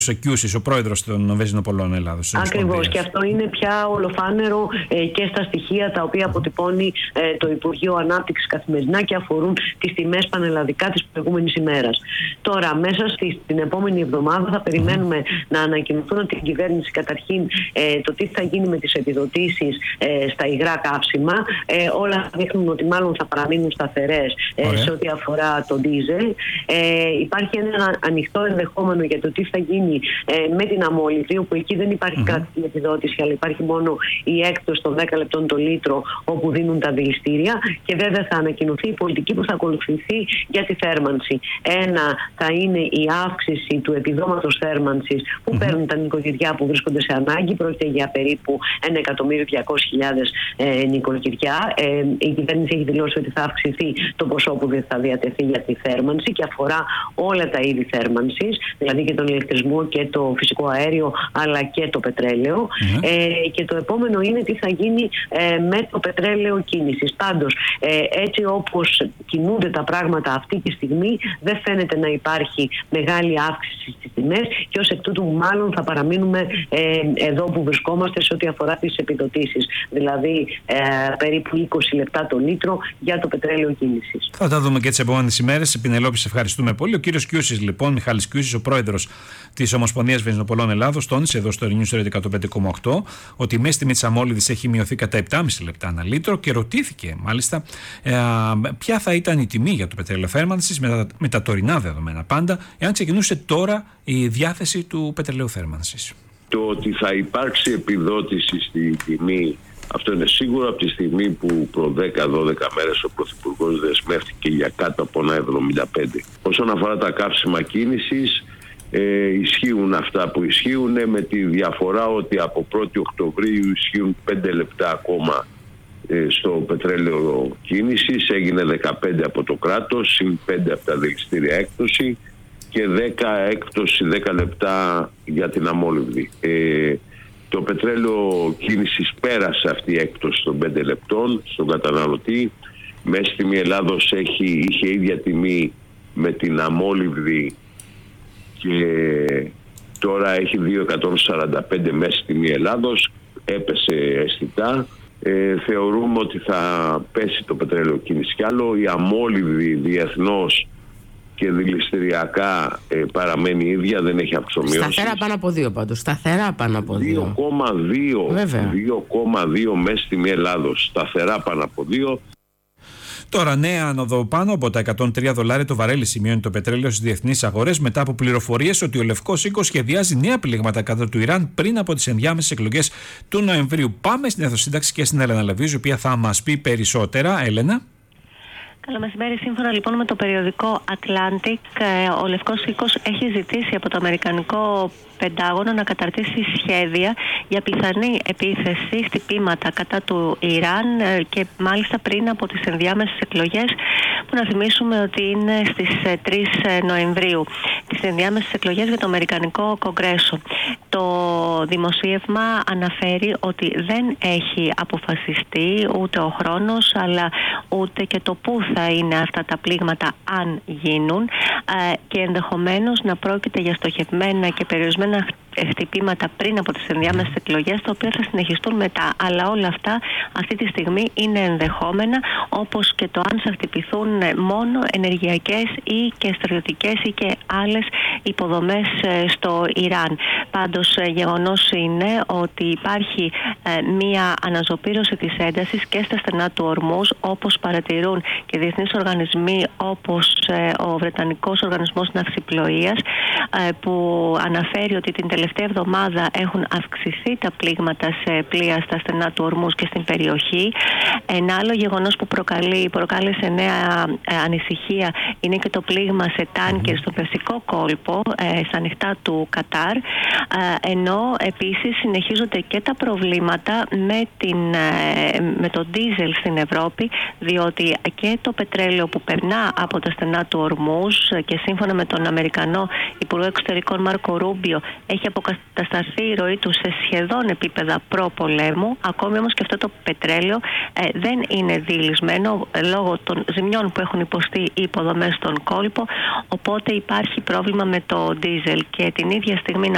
Κιούσης, ο πρόεδρος των Βενζινοπολών Ελλάδος. Ακριβώς, και αυτό είναι πια ολοφάνερο και στα στοιχεία τα οποία αποτυπώνει το Υπουργείο Ανάπτυξης καθημερινά και αφορούν τις τιμές πανελλαδικά της προηγούμενης ημέρας. Τώρα, μέσα στην επόμενη εβδομάδα θα περιμένουμε να ανακοινωθούν από την κυβέρνηση καταρχήν το τι θα γίνει με τις επιδοτήσεις στα υγρά καύσιμα. Όλα δείχνουν ότι μάλλον θα παραμείνουν σταθερές σε ό,τι αφορά το ντίζελ. Υπάρχει ένα ανοιχτό ενδεχόμενο για το τι θα γίνει με την αμόλυβδη, όπου εκεί δεν υπάρχει κρατική επιδότηση, αλλά υπάρχει μόνο η έκπτωση των 10 λεπτών το λίτρο όπου δίνουν τα δηληστήρια. Και βέβαια θα ανακοινωθεί η πολιτική που θα ακολουθηθεί για τη θέρμανση. Ένα θα είναι η αύξηση του επιδόματος θέρμανσης που παίρνουν τα νοικοκυριά που βρίσκονται σε ανάγκη. Πρόκειται για περίπου 1.200.000 νοικοκυριά. Η κυβέρνηση έχει δηλώσει ότι θα αυξηθεί το ποσό που θα διατεθεί για τη θέρμανση και αφορά όλα τα είδη θέρμανσης, δηλαδή και τον ηλεκτρισμό και το φυσικό αέριο, αλλά και το πετρέλαιο. Και το επόμενο είναι τι θα γίνει με το πετρέλαιο κίνησης. Πάντως, έτσι όπως κινούνται τα πράγματα αυτή τη στιγμή, δεν φαίνεται να υπάρχει μεγάλη αύξηση στις τιμές και ως εκ τούτου μάλλον θα παραμείνουμε εδώ που βρισκόμαστε σε ό,τι αφορά τις επιδοτήσεις. Δηλαδή περίπου 20 λεπτά το λίτρο για το πετρέλαιο κίνησης. Θα τα δούμε και τις επόμενες ημέρες. Πινελόπη, σε ευχαριστούμε πολύ. Ο κύριος Κιούσης, λοιπόν, Μιχάλης Κιούσης, ο πρόεδρος της Ομοσπονδίας Βενζινοπολών Ελλάδος, τόνισε εδώ στο News Radio 105,8 ότι η μέση τιμή της αμόλυβδης έχει μειωθεί κατά 7,5 λεπτά ανά λίτρο και ρωτήθηκε μάλιστα ποια θα ήταν η τιμή για το πετρέλαιο θέρμανσης με τα τωρινά δεδομένα πάντα, εάν ξεκινούσε τώρα η διάθεση του πετρελαίου θέρμανσης. Το ότι θα υπάρξει επιδότηση στη τιμή, αυτό είναι σίγουρο, από τη στιγμή που προ 10-12 μέρες ο Πρωθυπουργός δεσμεύτηκε για κάτω από 1,75. Όσον αφορά τα καύσιμα κίνησης, ισχύουν αυτά που ισχύουν, με τη διαφορά ότι από 1η Οκτωβρίου ισχύουν 5 λεπτά ακόμα στο πετρέλαιο κίνησης. Έγινε 15 από το κράτος, συν 5 από τα δηληστήρια έκπτωση και 10 έκπτωση 10 λεπτά για την αμόλυβδη. Το πετρέλαιο κίνησης πέρασε αυτή η έκπτωση των 5 λεπτών στον καταναλωτή. Μέση τιμή Ελλάδος είχε ίδια τιμή με την αμόλυβδη και τώρα έχει 2,145 μέση τιμή Ελλάδος, έπεσε αισθητά. Θεωρούμε ότι θα πέσει το πετρέλαιο κίνηση κι άλλο. Η αμόλυβδη διεθνώς και δηληστηριακά παραμένει ίδια, δεν έχει αυξομοιώσει. Σταθερά πάνω από 2 πάντως. Σταθερά πάνω από 2. 2,2 μέση τιμή Ελλάδος. Σταθερά πάνω από 2. Τώρα, νέα άνοδο πάνω από τα $103 το βαρέλι σημειώνει το πετρέλαιο στις διεθνείς αγορές μετά από πληροφορίες ότι ο Λευκός Οίκος σχεδιάζει νέα πλήγματα κατά του Ιράν πριν από τις ενδιάμεσες εκλογές του Νοεμβρίου. Πάμε στην Εθνοσύνταξη και στην Έλενα Λεβίζου, η οποία θα μας πει περισσότερα. Έλενα. Καλό μεσημέρι. Σύμφωνα λοιπόν με το περιοδικό Atlantic, ο Λευκός Οίκος έχει ζητήσει από το Αμερικανικό Πεντάγωνο να καταρτήσει σχέδια για πιθανή επίθεση χτυπήματα κατά του Ιράν και μάλιστα πριν από τις ενδιάμεσες εκλογές, που να θυμίσουμε ότι είναι στις 3 Νοεμβρίου. Τις ενδιάμεσες εκλογές για το Αμερικανικό Κογκρέσο. Το δημοσίευμα αναφέρει ότι δεν έχει αποφασιστεί ούτε ο χρόνος αλλά ούτε και το πού θα είναι αυτά τα πλήγματα αν γίνουν, και ενδεχομένως να πρόκειται για στοχευμένα και περιορισμένα χτυπήματα πριν από τις ενδιάμεσες εκλογές, τα οποία θα συνεχιστούν μετά. Αλλά όλα αυτά αυτή τη στιγμή είναι ενδεχόμενα, όπως και το αν θα χτυπηθούν μόνο ενεργειακές ή και στρατιωτικές ή και άλλες υποδομές στο Ιράν. Πάντως γεγονός είναι ότι υπάρχει μία αναζωπήρωση της έντασης και στα στενά του Ορμούζ, όπως παρατηρούν και διεθνείς οργανισμοί όπως ο Βρετανικός Οργανισμός Ναυσιπλοείας, που αναφέρει ότι την τελευταία εβδομάδα έχουν αυξηθεί τα πλήγματα σε πλοία στα στενά του Ορμούζ και στην περιοχή. Ένα άλλο γεγονός που προκάλεσε νέα ανησυχία είναι και το πλήγμα σε τάνκερ στον Περσικό κόλπο, στα ανοιχτά του Κατάρ, ενώ επίσης συνεχίζονται και τα προβλήματα με το ντίζελ στην Ευρώπη, διότι και το πετρέλαιο που περνά από τα στενά του Ορμούζ και σύμφωνα με τον Αμερικανό Υπουργό Εξωτερικών Μάρκο Ρούμπιο έχει αποκατασταθεί η ροή του σε σχεδόν επίπεδα προπολέμου. Ακόμη όμως και αυτό το πετρέλαιο δεν είναι διειλισμένο λόγω των ζημιών που έχουν υποστεί οι υποδομές στον κόλπο, οπότε υπάρχει πρόβλημα με το ντίζελ. Και την ίδια στιγμή να